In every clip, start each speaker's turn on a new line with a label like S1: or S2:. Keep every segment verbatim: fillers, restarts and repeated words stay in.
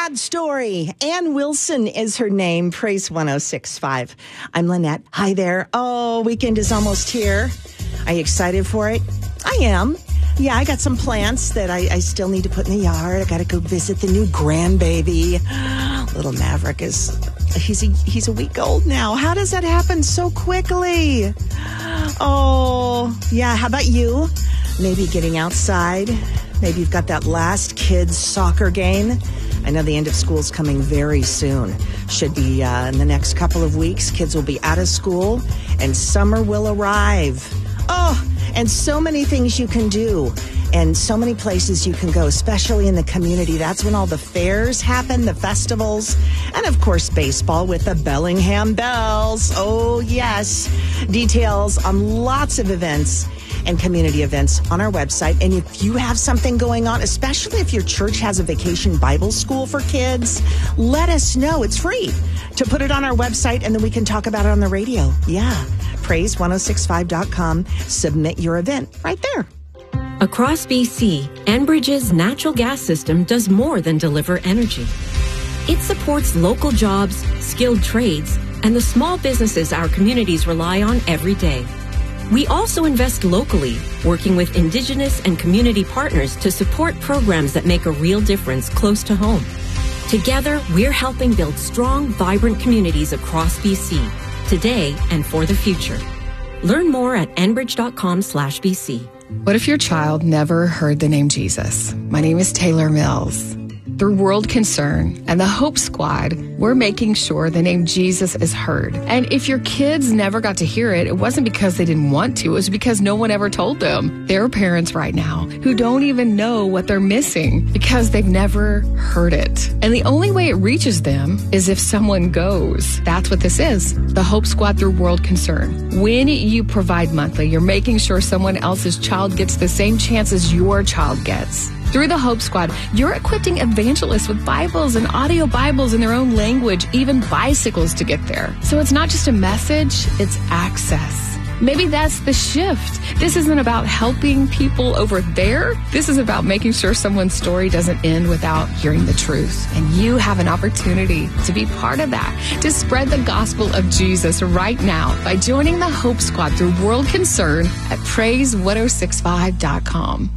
S1: Sad story. Ann Wilson is her name. Praise one oh six point five. I'm Lynette. Hi there. Oh, weekend is almost here. Are you excited for it? I am. Yeah, I got some plants that I, I still need to put in the yard. I got to go visit the new grandbaby. Little Maverick is, he's a, he's a week old now. How does that happen so quickly? Oh, yeah. How about you? Maybe getting outside. Maybe you've got that last kid's soccer game. I know the end of school is coming very soon. Should be uh, in the next couple of weeks. Kids will be out of school and summer will arrive. Oh, and so many things you can do and so many places you can go, especially in the community. That's when all the fairs happen, the festivals, and of course, baseball with the Bellingham Bells. Oh, yes. Details on lots of events and community events on our website. And if you have something going on, especially if your church has a vacation Bible school for kids, let us know. It's free to put it on our website, and then we can talk about it on the radio. Yeah. praise one oh six five dot com. Submit your event right there.
S2: Across B C, Enbridge's natural gas system does more than deliver energy. It supports local jobs, skilled trades, and the small businesses our communities rely on every day. We also invest locally, working with Indigenous and community partners to support programs that make a real difference close to home. Together, we're helping build strong, vibrant communities across B C, today and for the future. Learn more at enbridge.com slash BC.
S3: What if your child never heard the name Jesus? My name is Taylor Mills. Through World Concern and the Hope Squad, we're making sure the name Jesus is heard. And if your kids never got to hear it, it wasn't because they didn't want to. It was because no one ever told them. There are parents right now who don't even know what they're missing because they've never heard it. And the only way it reaches them is if someone goes. That's what this is, the Hope Squad through World Concern. When you provide monthly, you're making sure someone else's child gets the same chance as your child gets. Through the Hope Squad, you're equipping evangelists with Bibles and audio Bibles in their own language, even bicycles to get there. So it's not just a message, it's access. Maybe that's the shift. This isn't about helping people over there. This is about making sure someone's story doesn't end without hearing the truth. And you have an opportunity to be part of that, to spread the gospel of Jesus right now by joining the Hope Squad through World Concern at praise one oh six five dot com.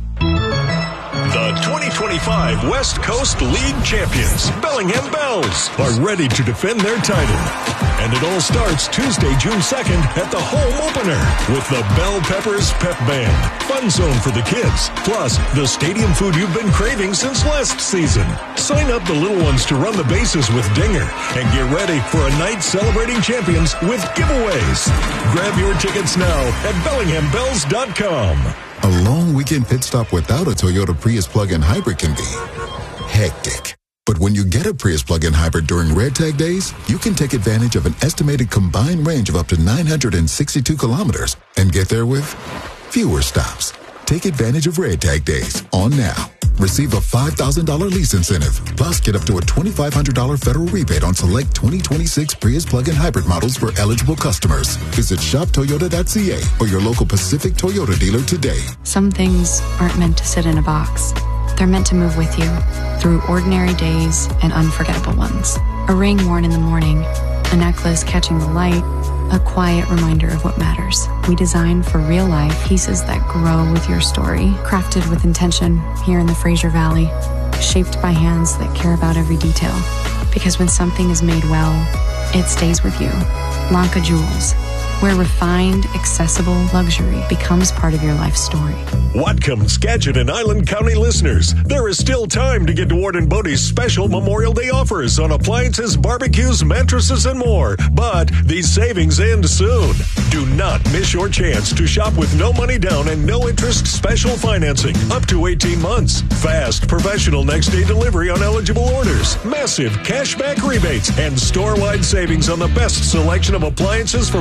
S4: The twenty twenty-five West Coast League champions, Bellingham Bells, are ready to defend their title. And it all starts Tuesday, June second at the home opener with the Bell Peppers Pep Band, Fun Zone for the kids, plus the stadium food you've been craving since last season. Sign up the little ones to run the bases with Dinger and get ready for a night celebrating champions with giveaways. Grab your tickets now at bellingham bells dot com.
S5: A long weekend pit stop without a Toyota Prius plug-in hybrid can be hectic. But when you get a Prius plug-in hybrid during Red Tag days, you can take advantage of an estimated combined range of up to nine hundred sixty-two kilometers and get there with fewer stops. Take advantage of Red Tag days on now. Receive a five thousand dollars lease incentive, plus get up to a twenty-five hundred dollars federal rebate on select twenty twenty-six Prius plug-in hybrid models for eligible customers. Visit shop toyota dot c a or your local Pacific Toyota dealer today.
S6: Some things aren't meant to sit in a box. They're meant to move with you through ordinary days and unforgettable ones. A ring worn in the morning, a necklace catching the light, a quiet reminder of what matters. We design for real life pieces that grow with your story, crafted with intention here in the Fraser Valley, shaped by hands that care about every detail. Because when something is made well, it stays with you. Lanka Jewels, where refined, accessible luxury becomes part of your life story.
S4: Whatcom, Skagit, and Island County listeners, there is still time to get to Ward and Bodie's special Memorial Day offers on appliances, barbecues, mattresses, and more. But these savings end soon. Do not miss your chance to shop with no money down and no interest special financing up to eighteen months. Fast, professional next-day delivery on eligible orders, massive cashback rebates, and store-wide savings on the best selection of appliances from top brands.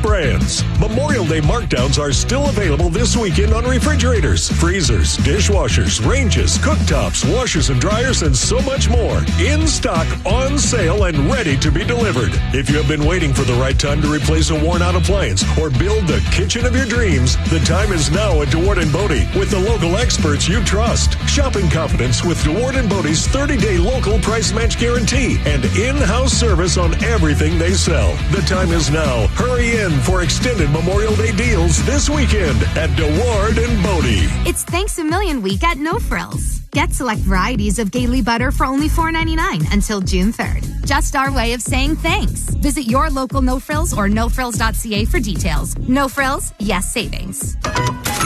S4: brands. Memorial Day markdowns are still available this weekend on refrigerators, freezers, dishwashers, ranges, cooktops, washers and dryers, and so much more. In stock, on sale, and ready to be delivered. If you have been waiting for the right time to replace a worn-out appliance or build the kitchen of your dreams, the time is now at DeWard and Bodie with the local experts you trust. Shop in confidence with DeWard and Bodie's thirty-day local price match guarantee and in-house service on everything they sell. The time is now. Hurry in for extended Memorial Day deals this weekend at DeWard and Bodie.
S7: It's Thanks a Million Week at No Frills. Get select varieties of Gailey butter for only four ninety-nine until June third. Just our way of saying thanks. Visit your local No Frills or no frills dot c a for details. No Frills, yes savings.